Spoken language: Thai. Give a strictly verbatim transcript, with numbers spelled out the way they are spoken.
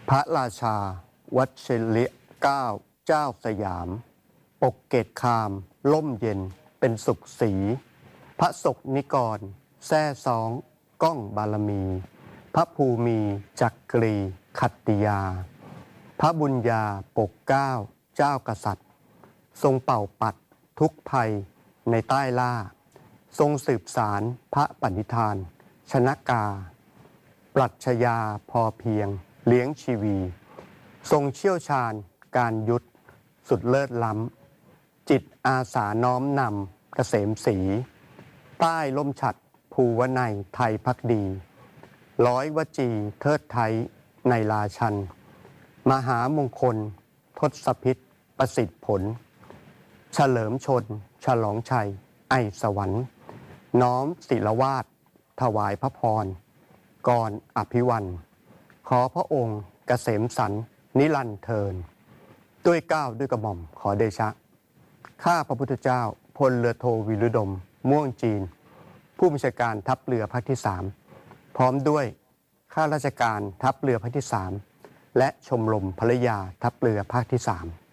พระราชาวัชริเก้าเจ้าสยามปกเกตคามล่มเย็นเป็นสุขสีพระศกนิกรแซ่ซองก้องบารมี พระภูมิจักกรีขัตติยา พระบุญญาปกเกล้าเจ้ากษัตริย์ ทรงเป่าปัดทุกภัยในใต้ล่า ทรงสืบสารพระปณิธาน ชนกา ปรัชญาพอเพียงเลี้ยงชีวี ทรงเชี่ยวชาญการยุทธสุดเลิศล้ำ จิตอาสาน้อมนำเกษมศรีใต้ล่มฉัตรภูวนัยไทยพักดี ร้อยวจีเทิดไทยในราชัน มหามงคลทศพิษประสิทธิผล เฉลิมชนฉลองชัยไอสวรรค์ น้อมศิลวาสถวายพระพรก่อนอภิวันขอพระองค์เกษมสันต์นิรันดร์เทินด้วยเกล้าด้วยกระหม่อมขอเดชะข้าพระพุทธเจ้าพลเรือโทวิรุดมม่วงจีนผู้บัญชาการทัพเรือภาคที่สามพร้อมด้วยข้าราชการทัพเรือภาคที่สามและชมรมภรรยาทัพเรือภาคที่สาม